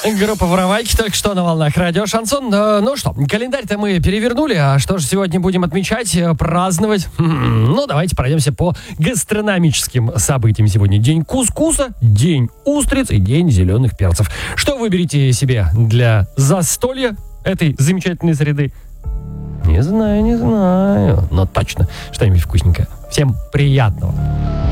Группа «Воровайки» только что на волнах радио «Шансон». Ну что, календарь-то мы перевернули, а что же сегодня будем отмечать, праздновать? Ну, давайте пройдемся по гастрономическим событиям сегодня. День кускуса, день устриц и день зеленых перцев. Что выберете себе для застолья этой замечательной среды? Не знаю, но точно что-нибудь вкусненькое. Всем приятного.